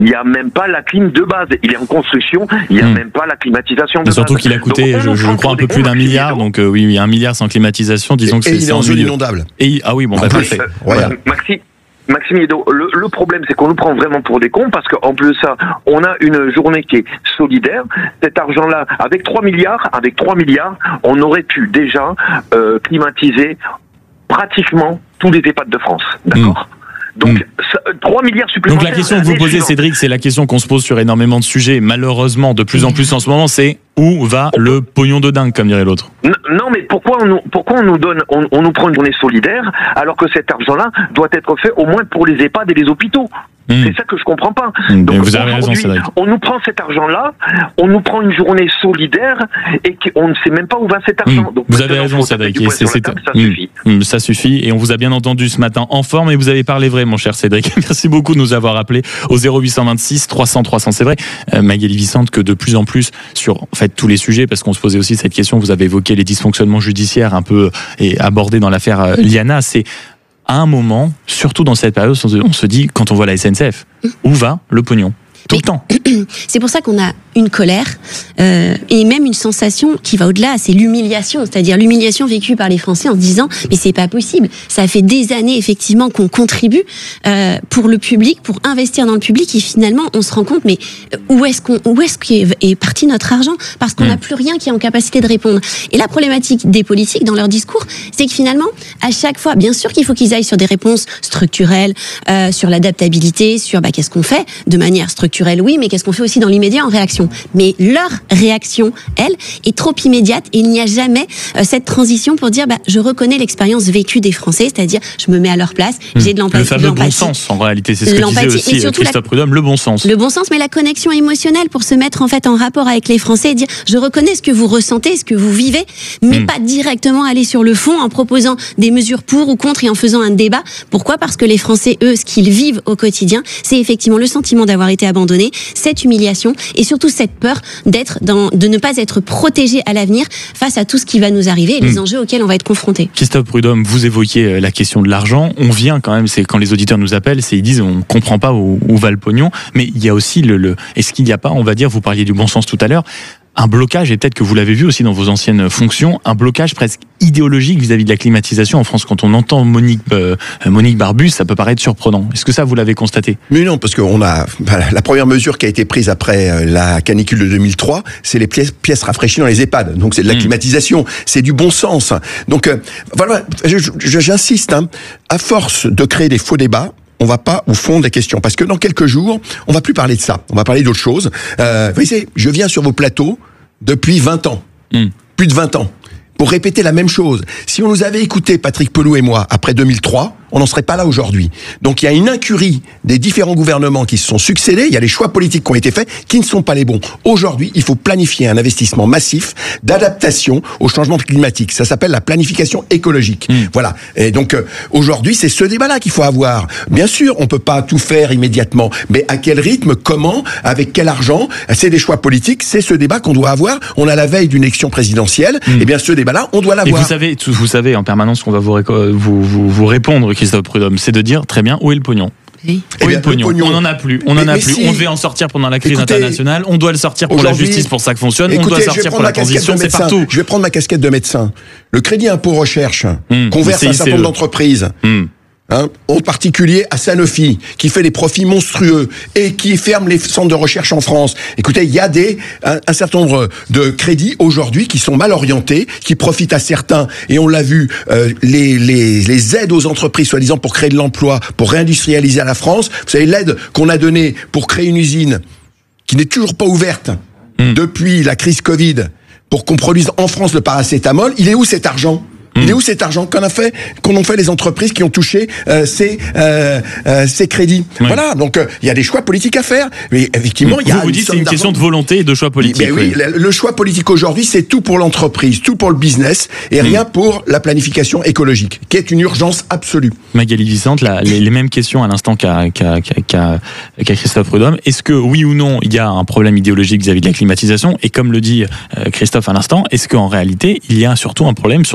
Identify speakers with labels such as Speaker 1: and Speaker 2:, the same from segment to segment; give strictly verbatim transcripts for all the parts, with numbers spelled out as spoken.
Speaker 1: il n'y a même pas la clim de base. Il est en construction, il n'y a mmh. même pas la climatisation de base.
Speaker 2: Surtout qu'il a coûté, donc, je, je crois, un peu plus d'un milliard. Donc euh, oui, oui, un milliard sans climatisation, disons
Speaker 3: et,
Speaker 2: que c'est,
Speaker 3: et il
Speaker 2: c'est
Speaker 3: est en zone inondable.
Speaker 2: Et, ah oui, bon, bah, parfait.
Speaker 1: Euh, voilà. Maxime, Maxime Yedo, le, le problème, c'est qu'on nous prend vraiment pour des cons, parce qu'en plus de ça, on a une journée qui est solidaire. Cet argent-là, avec trois milliards, avec trois milliards, on aurait pu déjà euh, climatiser pratiquement tous les EHPAD de France. D'accord mmh. Donc, mmh. trois milliards supplémentaires.
Speaker 2: Donc, la question que vous posez, Cédric, c'est la question qu'on se pose sur énormément de sujets. Malheureusement, de plus en plus en ce moment, c'est où va le pognon de dingue, comme dirait l'autre.
Speaker 1: Non, mais pourquoi on nous, pourquoi on nous donne, on, on nous prend une journée solidaire, alors que cet argent-là doit être fait au moins pour les EHPAD et les hôpitaux? Mmh. C'est ça que je comprends pas.
Speaker 2: Mmh, Donc, vous avez raison, Cédric.
Speaker 1: On nous prend cet argent-là, on nous prend une journée solidaire et qu'on ne sait même pas où va cet argent.
Speaker 2: Mmh. Donc, vous avez raison, Cédric. Et c'est, c'est...
Speaker 1: Table, ça
Speaker 2: mmh.
Speaker 1: suffit.
Speaker 2: Mmh, ça suffit. Et on vous a bien entendu ce matin en forme et vous avez parlé vrai, mon cher Cédric. Merci beaucoup de nous avoir appelé au zéro huit vingt-six trois cents trois cents. C'est vrai, euh, Magali Vicente, que de plus en plus sur en fait tous les sujets, parce qu'on se posait aussi cette question. Vous avez évoqué les dysfonctionnements judiciaires un peu et abordés dans l'affaire euh, Liana. C'est à un moment, surtout dans cette période, on se dit, quand on voit la S N C F, où va le pognon ? Tout le temps.
Speaker 4: C'est pour ça qu'on a une colère euh, et même une sensation qui va au-delà, c'est l'humiliation, c'est-à-dire l'humiliation vécue par les Français en se disant mais c'est pas possible, ça fait des années effectivement qu'on contribue euh, pour le public, pour investir dans le public et finalement on se rend compte mais où est-ce qu'on où est-ce qu'est est parti notre argent parce qu'on n'a mmh. plus rien qui est en capacité de répondre. Et la problématique des politiques dans leur discours, c'est que finalement à chaque fois, bien sûr qu'il faut qu'ils aillent sur des réponses structurelles, euh, sur l'adaptabilité, sur bah, qu'est-ce qu'on fait de manière structurelle, oui, mais qu'est-ce qu'on fait aussi dans l'immédiat en réaction. Mais leur réaction, elle, est trop immédiate et il n'y a jamais euh, cette transition pour dire bah, je reconnais l'expérience vécue des Français, c'est-à-dire je me mets à leur place, mmh. j'ai de l'empathie.
Speaker 2: Le fameux
Speaker 4: l'empathie,
Speaker 2: bon sens, en réalité, c'est ce que disait aussi Christophe Prudhomme, le bon sens.
Speaker 4: Le bon sens, mais la connexion émotionnelle pour se mettre en fait en rapport avec les Français et dire je reconnais ce que vous ressentez, ce que vous vivez, mais mmh. pas directement aller sur le fond en proposant des mesures pour ou contre et en faisant un débat. Pourquoi ? Parce que les Français, eux, ce qu'ils vivent au quotidien, c'est effectivement le sentiment d'avoir été abandonnés, cette humiliation et surtout cette peur d'être dans, de ne pas être protégé à l'avenir face à tout ce qui va nous arriver et mmh. les enjeux auxquels on va être confrontés.
Speaker 2: Christophe Prudhomme, vous évoquiez la question de l'argent. On vient quand même, c'est quand les auditeurs nous appellent, c'est ils disent on comprend pas où, où va le pognon, mais il y a aussi le, le est-ce qu'il n'y a pas, on va dire, vous parliez du bon sens tout à l'heure, un blocage, et peut-être que vous l'avez vu aussi dans vos anciennes fonctions, un blocage presque idéologique vis-à-vis de la climatisation en France. Quand on entend Monique, euh, Monique Barbus, ça peut paraître surprenant. Est-ce que ça, vous l'avez constaté ?
Speaker 3: Mais non, parce qu'on a bah, la première mesure qui a été prise après la canicule de deux mille trois, c'est les pièces, pièces rafraîchies dans les EHPAD. Donc c'est de la mmh. climatisation, c'est du bon sens. Donc euh, voilà, je, je, j'insiste, hein, à force de créer des faux débats, on va pas au fond des questions. Parce que dans quelques jours, on va plus parler de ça. On va parler d'autre chose. Euh, vous voyez, je viens sur vos plateaux depuis vingt ans. Mmh. Plus de vingt ans. Pour répéter la même chose. Si on nous avait écouté, Patrick Pelloux et moi, après deux mille trois, on n'en serait pas là aujourd'hui. Donc il y a une incurie des différents gouvernements qui se sont succédés, il y a les choix politiques qui ont été faits, qui ne sont pas les bons. Aujourd'hui, il faut planifier un investissement massif d'adaptation au changement climatique. Ça s'appelle la planification écologique. Mmh. Voilà. Et donc euh, aujourd'hui, c'est ce débat-là qu'il faut avoir. Bien sûr, on peut pas tout faire immédiatement, mais à quel rythme, comment, avec quel argent, c'est des choix politiques, c'est ce débat qu'on doit avoir. On a la veille d'une élection présidentielle, mmh. et bien ce débat-là, on doit l'avoir.
Speaker 2: Et vous savez, vous savez en permanence qu'on va vous, réco- vous, vous, vous répondre, Christophe Prudhomme, c'est de dire très bien où est le pognon. Oui. Où est le pognon, le pognon. On n'en a plus. On en a plus. Si, on devait en sortir pendant la crise écoutez, internationale. On doit le sortir pour la justice, pour ça que fonctionne. Écoutez, on doit sortir pour la transition. C'est partout.
Speaker 3: Je vais prendre ma casquette de médecin. Le crédit impôt recherche mmh, qu'on verse à un certain nombre d'entreprises. Mmh. Hein, en particulier à Sanofi, qui fait des profits monstrueux et qui ferme les centres de recherche en France. Écoutez, il y a des un, un certain nombre de crédits aujourd'hui qui sont mal orientés, qui profitent à certains, et on l'a vu, euh, les, les, les aides aux entreprises, soi-disant pour créer de l'emploi, pour réindustrialiser la France. Vous savez, l'aide qu'on a donnée pour créer une usine qui n'est toujours pas ouverte mmh. depuis la crise Covid, pour qu'on produise en France le paracétamol, il est où cet argent ? Il est où cet argent qu'on a fait, qu'on ont fait les entreprises qui ont touché euh, ces euh, euh, ces crédits. Oui. Voilà, donc il euh, y a des choix politiques à faire. Mais effectivement, il y a.
Speaker 2: Vous vous dites c'est une question de volonté et de choix politique.
Speaker 3: Mais oui, oui. Le, le choix politique aujourd'hui, c'est tout pour l'entreprise, tout pour le business, et mmh. rien pour la planification écologique, qui est une urgence absolue.
Speaker 2: Magali Vicente, la, les, les mêmes questions à l'instant qu'a, qu'a, qu'a, qu'a Christophe Prudhomme. Est-ce que oui ou non, il y a un problème idéologique vis-à-vis de la climatisation ? Et comme le dit euh, Christophe à l'instant, est-ce qu'en réalité, il y a surtout un problème sur ces sujets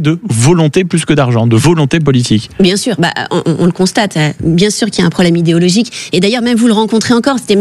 Speaker 2: de volonté plus que d'argent, de volonté politique.
Speaker 4: Bien sûr, bah, on, on le constate. Bien sûr qu'il y a un problème idéologique. Et d'ailleurs, même vous le rencontrez encore, c'était